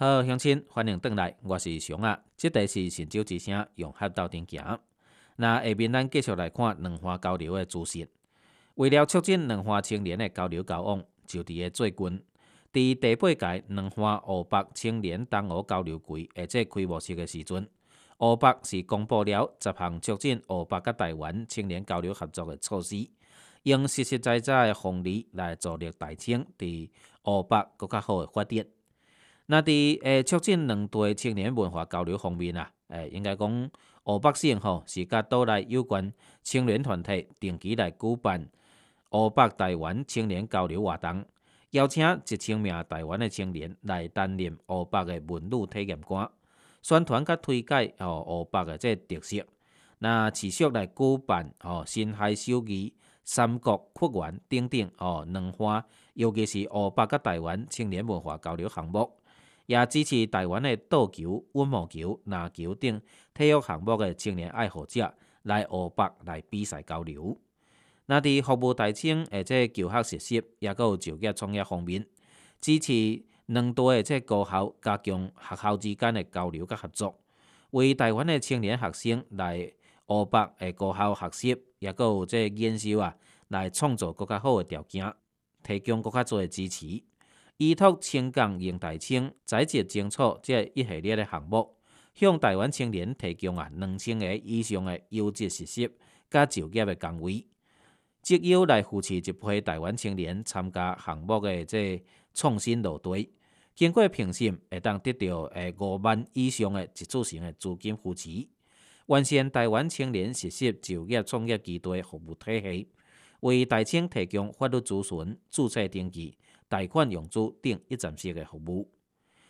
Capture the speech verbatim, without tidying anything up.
好，乡亲，欢迎回来，我是熊啊。这题是神州之声，用合斗阵行。那下面咱继续来看两岸交流的资讯。为了促进两岸青年的交流交往，就伫个最近，伫第八届两岸湖北青年同学交流会或者开幕式的时阵，湖北是公布了十项促进湖北甲台湾青年交流合作的措施，用实实在在的方式来助力台青伫湖北更较好的发展。那伫诶促进两地青年文化交流方面啊，诶应该讲湖北省吼是甲岛内有关青年团体定期来举办湖北台湾青年交流活动，邀请一千名台湾的青年来担任湖北的文旅体验官，宣传甲推介吼湖北的这特色。那持续来举办吼辛亥首义、三国屈原等等吼两岸，尤其是湖北甲台湾青年文化交流项目。也支持台湾的倒球、羽毛球、篮球等体育项目的青年爱好者来湖北来比赛交流。那伫服务台青或者求学实习，也有就业创业方面，支持两地的这高校加强学校之间的交流甲合作，为台湾的青年学生来湖北的高校学习，也有这研修啊，来创造更较好的条件，提供更较多的支持。依托青港用台青在职争取这一系列的项目，向台湾青年提供啊两千个以上的优质实习甲就业的岗位，即邀来扶持一批台湾青年参加项目的这创新路队，经过评审会当得到诶五万以上的一次性的资金扶持，完善台湾青年实习就业创业基地服务体系，为台青提供法律咨询、注册登记、贷款融资等一站式的服务。